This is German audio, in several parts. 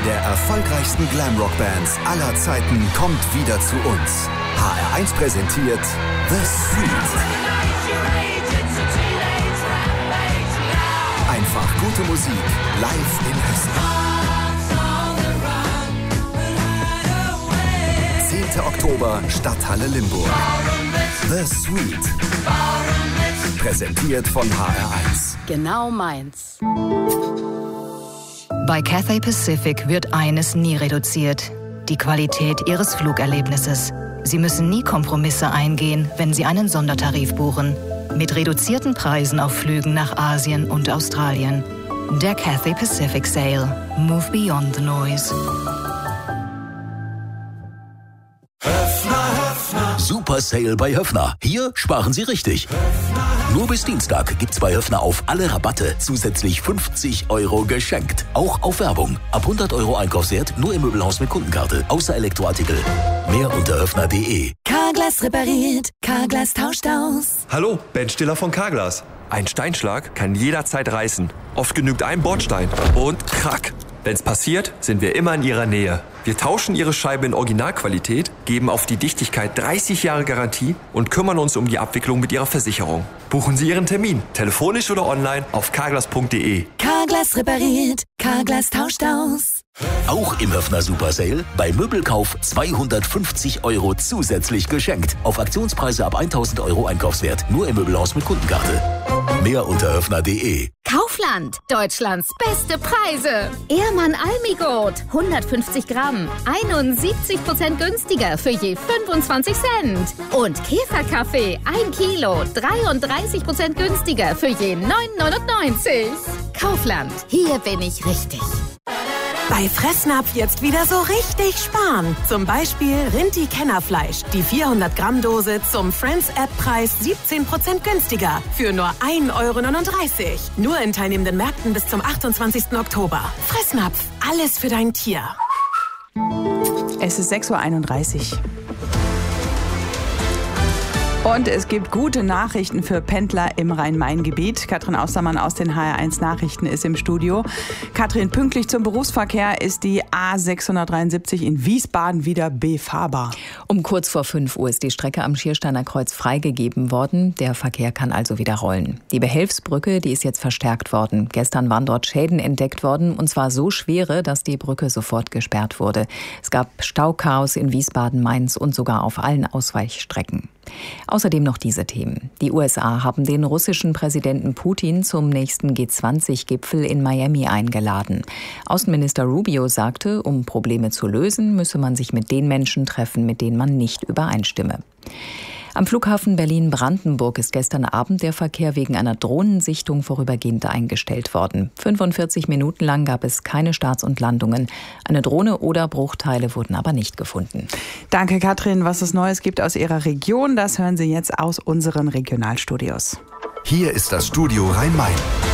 der erfolgreichsten Glamrock-Bands aller Zeiten kommt wieder zu uns. HR1 präsentiert The Street. Einfach gute Musik live in Hessen. 10. Oktober, Stadthalle Limburg. The Street. Präsentiert von HR1. Genau meins. Bei Cathay Pacific wird eines nie reduziert: die Qualität Ihres Flugerlebnisses. Sie müssen nie Kompromisse eingehen, wenn Sie einen Sondertarif buchen. Mit reduzierten Preisen auf Flügen nach Asien und Australien. Der Cathay Pacific Sale. Move beyond the noise. Super Sale bei Höffner. Hier sparen Sie richtig. Nur bis Dienstag gibt's bei Höffner auf alle Rabatte zusätzlich 50 € geschenkt. Auch auf Werbung. Ab 100 € Einkaufswert nur im Möbelhaus mit Kundenkarte. Außer Elektroartikel. Mehr unter höffner.de. Carglass repariert. Carglass tauscht aus. Hallo, Ben Stiller von Carglass. Ein Steinschlag kann jederzeit reißen. Oft genügt ein Bordstein. Und krack. Wenn's passiert, sind wir immer in Ihrer Nähe. Wir tauschen Ihre Scheibe in Originalqualität, geben auf die Dichtigkeit 30 Jahre Garantie und kümmern uns um die Abwicklung mit Ihrer Versicherung. Buchen Sie Ihren Termin, telefonisch oder online auf carglass.de. Carglass repariert. Carglass tauscht aus. Auch im Höffner Super Sale bei Möbelkauf 250 € zusätzlich geschenkt. Auf Aktionspreise ab 1.000 € Einkaufswert. Nur im Möbelhaus mit Kundenkarte. Mehr unter höffner.de. Kaufland, Deutschlands beste Preise. Ehrmann Almigold, 150 Gramm, 71% günstiger für je 25 Cent. Und Käferkaffee, 1 Kilo, 33% günstiger für je 9,99. Kaufland, hier bin ich richtig. Bei Fressnapf jetzt wieder so richtig sparen. Zum Beispiel Rinti-Kennerfleisch. Die 400-Gramm-Dose zum Friends-App-Preis 17% günstiger. Für nur 1,39 €. Nur in teilnehmenden Märkten bis zum 28. Oktober. Fressnapf. Alles für dein Tier. Es ist 6:31 Uhr. Und es gibt gute Nachrichten für Pendler im Rhein-Main-Gebiet. Katrin Austermann aus den HR1 Nachrichten ist im Studio. Katrin, pünktlich zum Berufsverkehr ist die A673 in Wiesbaden wieder befahrbar. Um kurz vor 5 Uhr ist die Strecke am Schiersteiner Kreuz freigegeben worden. Der Verkehr kann also wieder rollen. Die Behelfsbrücke, die ist jetzt verstärkt worden. Gestern waren dort Schäden entdeckt worden, und zwar so schwere, dass die Brücke sofort gesperrt wurde. Es gab Stauchaos in Wiesbaden, Mainz und sogar auf allen Ausweichstrecken. Außerdem noch diese Themen. Die USA haben den russischen Präsidenten Putin zum nächsten G20-Gipfel in Miami eingeladen. Außenminister Rubio sagte, um Probleme zu lösen, müsse man sich mit den Menschen treffen, mit denen man nicht übereinstimme. Am Flughafen Berlin-Brandenburg ist gestern Abend der Verkehr wegen einer Drohnensichtung vorübergehend eingestellt worden. 45 Minuten lang gab es keine Starts und Landungen. Eine Drohne oder Bruchteile wurden aber nicht gefunden. Danke, Katrin. Was es Neues gibt aus Ihrer Region, das hören Sie jetzt aus unseren Regionalstudios. Hier ist das Studio Rhein-Main.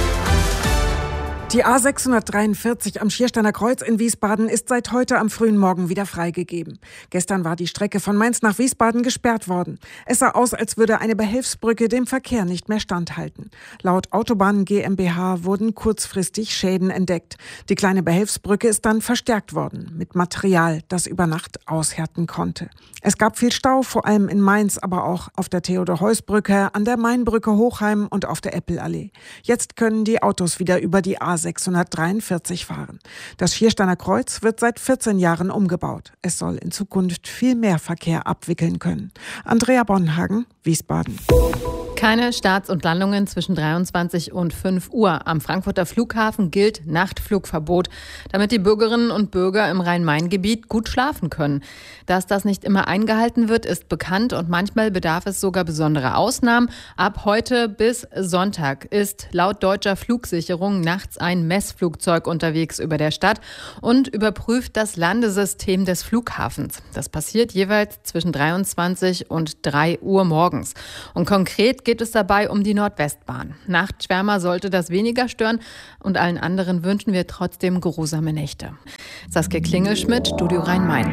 Die A643 am Schiersteiner Kreuz in Wiesbaden ist seit heute am frühen Morgen wieder freigegeben. Gestern war die Strecke von Mainz nach Wiesbaden gesperrt worden. Es sah aus, als würde eine Behelfsbrücke dem Verkehr nicht mehr standhalten. Laut Autobahnen GmbH wurden kurzfristig Schäden entdeckt. Die kleine Behelfsbrücke ist dann verstärkt worden mit Material, das über Nacht aushärten konnte. Es gab viel Stau, vor allem in Mainz, aber auch auf der Theodor-Heuss-Brücke, an der Mainbrücke Hochheim und auf der Eppelallee. Jetzt können die Autos wieder über die A643 fahren. Das Schiersteiner Kreuz wird seit 14 Jahren umgebaut. Es soll in Zukunft viel mehr Verkehr abwickeln können. Andrea Bonhagen, Wiesbaden. Keine Starts und Landungen zwischen 23 und 5 Uhr. Am Frankfurter Flughafen gilt Nachtflugverbot, damit die Bürgerinnen und Bürger im Rhein-Main-Gebiet gut schlafen können. Dass das nicht immer eingehalten wird, ist bekannt und manchmal bedarf es sogar besonderer Ausnahmen. Ab heute bis Sonntag ist laut deutscher Flugsicherung nachts ein Messflugzeug unterwegs über der Stadt und überprüft das Landesystem des Flughafens. Das passiert jeweils zwischen 23 und 3 Uhr morgens. Und konkret geht es dabei um die Nordwestbahn. Nachtschwärmer sollte das weniger stören und allen anderen wünschen wir trotzdem geruhsame Nächte. Saskia Klingelschmidt, Studio Rhein-Main.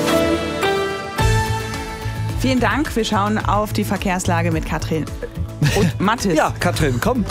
Vielen Dank. Wir schauen auf die Verkehrslage mit Katrin und Mathis. Ja, Katrin, komm.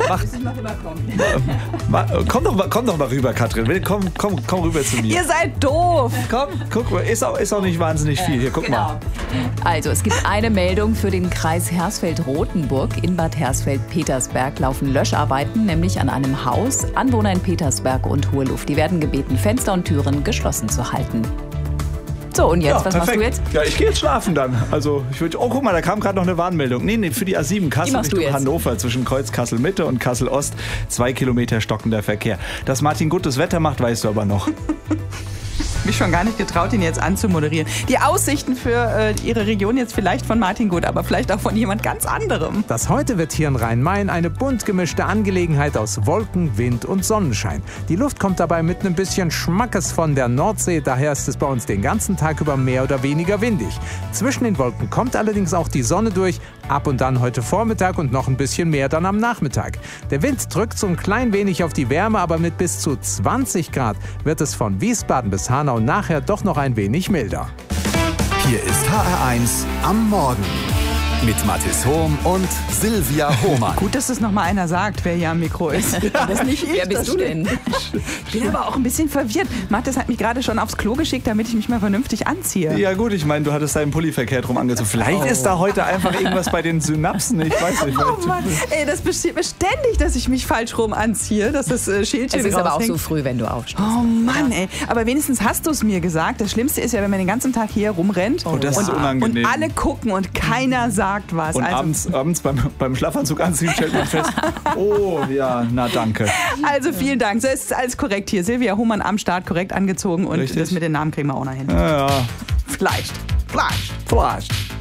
Komm doch mal rüber, Katrin. Komm rüber zu mir. Ihr seid doof. Komm, guck mal, ist auch nicht wahnsinnig viel. Hier, guck mal. Also, es gibt eine Meldung für den Kreis Hersfeld-Rotenburg. In Bad Hersfeld-Petersberg laufen Löscharbeiten, nämlich an einem Haus. Anwohner in Petersberg und Hohe Luft, die werden gebeten, Fenster und Türen geschlossen zu halten. So, und jetzt, was machst du jetzt? Ja, ich gehe jetzt schlafen dann. Also, guck mal, da kam gerade noch eine Warnmeldung. Nee, für die A7 Kassel Richtung Hannover zwischen Kreuz Kassel-Mitte und Kassel-Ost. 2 Kilometer stockender Verkehr. Dass Martin gutes Wetter macht, weißt du aber noch. Mich schon gar nicht getraut, ihn jetzt anzumoderieren. Die Aussichten für Ihre Region jetzt vielleicht von Martin Gut, aber vielleicht auch von jemand ganz anderem. Das heute wird hier in Rhein-Main eine bunt gemischte Angelegenheit aus Wolken, Wind und Sonnenschein. Die Luft kommt dabei mit einem bisschen Schmackes von der Nordsee, daher ist es bei uns den ganzen Tag über mehr oder weniger windig. Zwischen den Wolken kommt allerdings auch die Sonne durch, ab und dann heute Vormittag und noch ein bisschen mehr dann am Nachmittag. Der Wind drückt so ein klein wenig auf die Wärme, aber mit bis zu 20 Grad wird es von Wiesbaden bis Hanau nachher doch noch ein wenig milder. Hier ist HR1 am Morgen mit Mathis Hohm und Silvia Hohmann. Gut, dass das nochmal einer sagt, wer hier am Mikro ist. Das nicht ich. Wer bist du denn? Ich bin aber auch ein bisschen verwirrt. Mathis hat mich gerade schon aufs Klo geschickt, damit ich mich mal vernünftig anziehe. Ja gut, ich meine, du hattest deinen Pulli verkehrt rum angezogen. Vielleicht ist da heute einfach irgendwas bei den Synapsen. Ich weiß nicht. Oh Mann, ey, das passiert mir ständig, dass ich mich falsch rum anziehe, dass das Schildchen Es ist aber auch so früh, wenn du aufstehst. Oh Mann, ey. Aber wenigstens hast du es mir gesagt. Das Schlimmste ist ja, wenn man den ganzen Tag hier rumrennt. Oh, das ist unangenehm. Und alle gucken und keiner sagt was. Und abends beim Schlafanzug anziehen stellt man fest, oh ja, na danke. Also vielen Dank. So ist alles korrekt hier. Silvia Hohmann am Start, korrekt angezogen. Und Richtig. Das mit den Namen kriegen wir auch noch hin. Ja. Vielleicht.